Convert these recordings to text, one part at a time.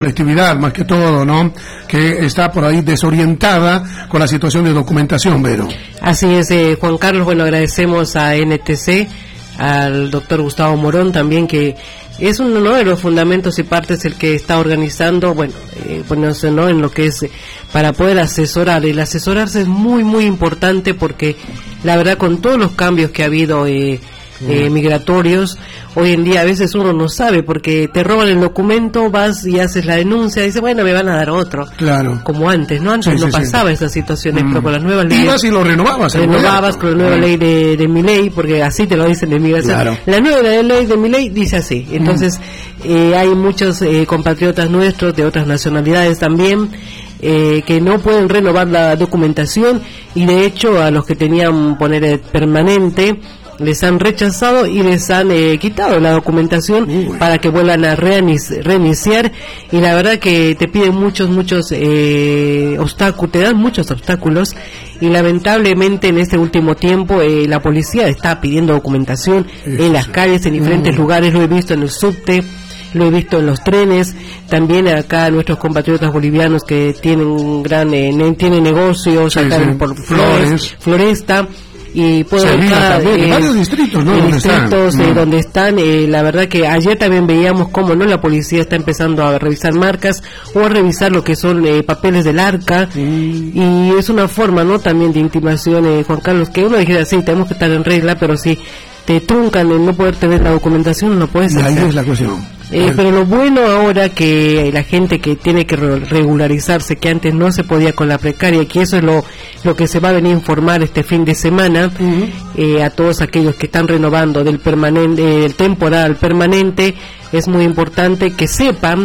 colectividad más que todo, ¿no? Que está por ahí desorientada con la situación de documentación, Vero. Así es, Juan Carlos, bueno, agradecemos a NTC, al doctor Gustavo Morón también, que es uno de los fundamentos y partes el que está organizando, ponerse, ¿no?, en lo que es para poder asesorar. El asesorarse es muy, muy importante porque la verdad con todos los cambios que ha habido migratorios, hoy en día a veces uno no sabe porque te roban el documento, vas y haces la denuncia y dices, bueno, me van a dar otro. Claro. Como antes, ¿no? Antes no pasaba esas situaciones, pero con las nuevas leyes. Ibas y lo renovabas. Renovabas con la nueva ley de Milei, porque así te lo dicen de migración. Claro. La nueva ley de Milei dice así. Entonces, hay muchos compatriotas nuestros de otras nacionalidades también, que no pueden renovar la documentación y de hecho a los que tenían poner permanente les han rechazado y les han quitado la documentación para que vuelvan a reiniciar, y la verdad que te piden muchos obstáculos, te dan muchos obstáculos, y lamentablemente en este último tiempo la policía está pidiendo documentación en las calles, en diferentes lugares. Lo he visto en el subte, lo he visto en los trenes, también acá nuestros compatriotas bolivianos que tienen tienen negocios acá por Floresta, y puedo buscar varios distritos, ¿no? Donde están, la verdad que ayer también veíamos cómo no la policía está empezando a revisar marcas o a revisar lo que son papeles del arca, y es una forma, ¿no?, también de intimación, Juan Carlos, que uno dijera, sí, tenemos que estar en regla, pero si te truncan en no poder tener la documentación, no puedes hacer. Ahí es la cuestión. Pero lo bueno ahora que la gente que tiene que regularizarse, que antes no se podía con la precaria, que eso es lo que se va a venir a informar este fin de semana, a todos aquellos que están renovando del temporal al permanente, es muy importante que sepan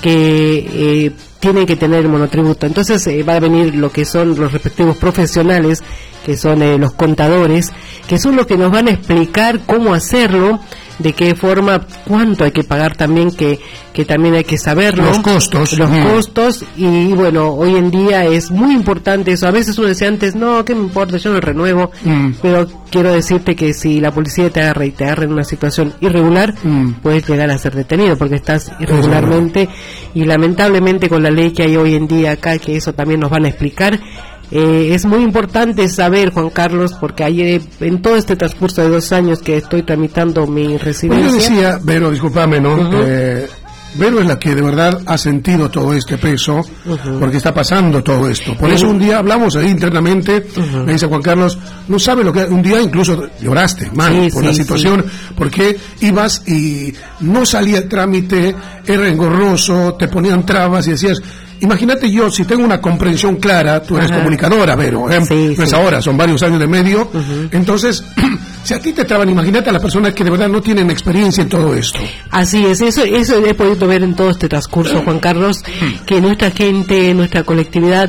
que tienen que tener el monotributo. Entonces va a venir lo que son los respectivos profesionales, que son los contadores, que son los que nos van a explicar cómo hacerlo, de qué forma, cuánto hay que pagar también, que también hay que saberlo. Los costos, y bueno, hoy en día es muy importante eso. A veces uno decía antes, no, ¿qué me importa? Yo no renuevo, pero quiero decirte que si la policía te agarra en una situación irregular, puedes llegar a ser detenido porque estás irregularmente, y lamentablemente con la ley que hay hoy en día acá, que eso también nos van a explicar. Es muy importante saber, Juan Carlos, porque ayer, en todo este transcurso de 2 años que estoy tramitando mi residencia... Pues yo decía, Vero, discúlpame, ¿no? Vero es la que de verdad ha sentido todo este peso, porque está pasando todo esto. Por eso un día hablamos ahí internamente, me dice Juan Carlos, no sabe lo que... Un día incluso lloraste mal por la situación, porque ibas y no salía el trámite, era engorroso, te ponían trabas y decías... Imagínate yo, si tengo una comprensión clara, tú eres comunicadora, Vero, no es ahora, son varios años de medio, entonces, si a ti te traban, imagínate a las personas que de verdad no tienen experiencia en todo esto. Así es, eso he podido ver en todo este transcurso, Juan Carlos, que nuestra gente, nuestra colectividad,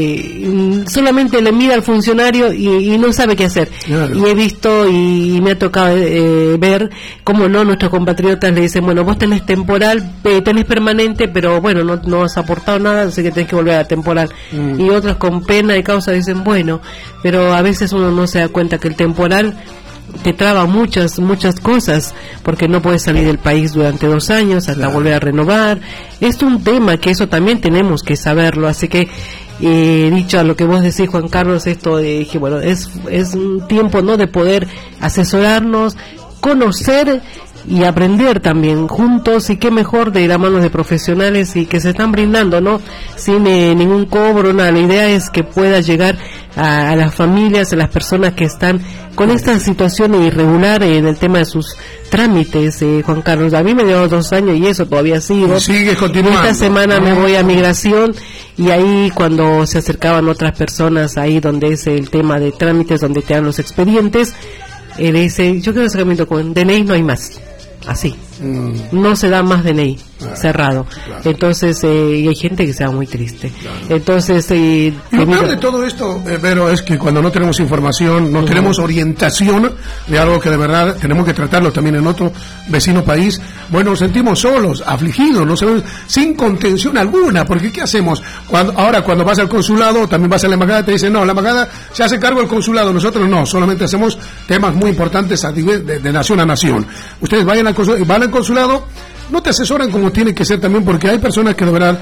solamente le mira al funcionario y no sabe qué hacer. Claro. Y he visto y me ha tocado ver cómo no, nuestros compatriotas le dicen, bueno, vos tenés temporal, tenés permanente, pero bueno, no has aportado nada, así que tenés que volver a temporal. Y otros con pena de causa dicen, bueno, pero a veces uno no se da cuenta que el temporal te traba muchas cosas, porque no puedes salir del país durante 2 años hasta volver a renovar. Es un tema que eso también tenemos que saberlo, así que dicho a lo que vos decís, Juan Carlos, esto dije, bueno, es un tiempo, ¿no?, de poder asesorarnos, conocer y aprender también juntos, y qué mejor de ir a manos de profesionales y que se están brindando, ¿no?, sin ningún cobro, nada. La idea es que pueda llegar a las familias, a las personas que están con esta situación irregular en el tema de sus trámites, Juan Carlos. A mí me dio 2 años y eso todavía sigo. Sigues continuando. Esta semana me voy a migración, y ahí cuando se acercaban otras personas, ahí donde es el tema de trámites, donde te dan los expedientes, dice, yo quiero sacamiento con DNI, no hay más. Así, no se da más DNI cerrado. Entonces, y hay gente que se va muy triste. Entonces, lo peor de todo esto, Vero, es que cuando no tenemos información, no tenemos orientación de algo que de verdad tenemos que tratarlo también en otro vecino país, bueno, nos sentimos solos, afligidos, no sabemos, sin contención alguna, porque ¿qué hacemos? Ahora cuando vas al consulado, también vas a la embajada, te dicen, no, la embajada se hace cargo del consulado, nosotros no, solamente hacemos temas muy importantes de nación a nación. Ustedes van al consulado, no te asesoran como tiene que ser también, porque hay personas que de verdad